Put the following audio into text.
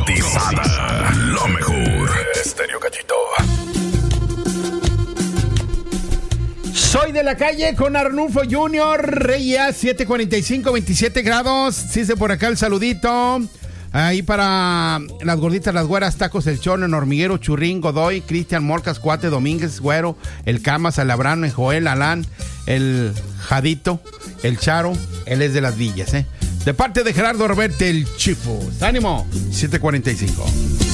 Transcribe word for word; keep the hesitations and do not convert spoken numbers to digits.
garantizada. Lo mejor. Estéreo Cachito. Soy de la calle con Arnulfo Junior, Reyes, siete cuarenta y cinco, veintisiete grados. Sí, se por acá el saludito. Ahí para las gorditas, las güeras, tacos El Chorno, en Hormiguero, Churrín, Godoy, Cristian, Morcas, Cuate, Domínguez, Güero, el Camas, el Labrano, el Joel, Alán, el Jadito, el Charo, él es de las villas, ¿eh? De parte de Gerardo Orbete, el Chifo. ¡Ánimo! siete cuarenta y cinco.